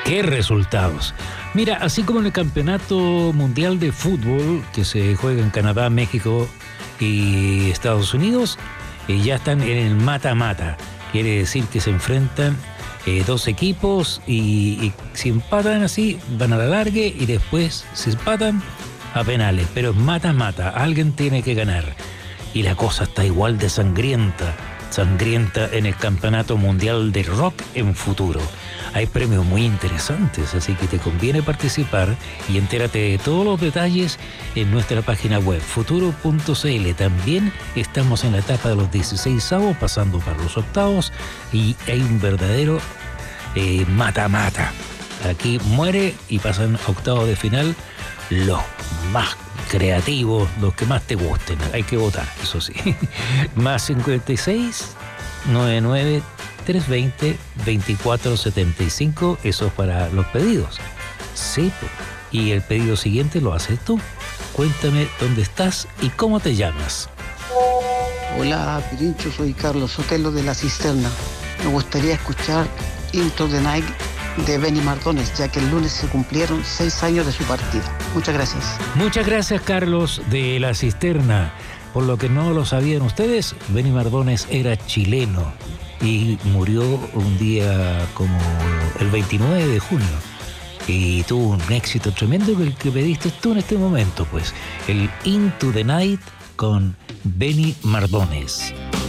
¡Qué resultados! Mira, así como en el Campeonato Mundial de Fútbol, que se juega en Canadá, México y Estados Unidos, ya están en el mata-mata. Quiere decir que se enfrentan dos equipos y si empatan así, van a la largue y después, si empatan, a penales. Pero es mata-mata, alguien tiene que ganar. Y la cosa está igual de sangrienta en el Campeonato Mundial de Rock en futuro. Hay premios muy interesantes, así que te conviene participar y entérate de todos los detalles en nuestra página web, futuro.cl. También estamos en la etapa de los 16avos, pasando para los octavos, y hay un verdadero mata-mata. Aquí muere y pasan a octavos de final los más creativos, los que más te gusten. Hay que votar, eso sí. Más 56 99 320 2475. Eso es para los pedidos. Sí, y el pedido siguiente lo haces tú. Cuéntame dónde estás y cómo te llamas. Hola, Pirincho, soy Carlos Sotelo de La Cisterna. Me gustaría escuchar Into the Night de Benny Mardones, ya que el lunes se cumplieron 6 años de su partida. Muchas gracias. Muchas gracias, Carlos de La Cisterna. Por lo que no lo sabían ustedes, Benny Mardones era chileno y murió un día como el 29 de junio. Y tuvo un éxito tremendo que el que pediste tú en este momento, pues, el Into the Night con Benny Mardones.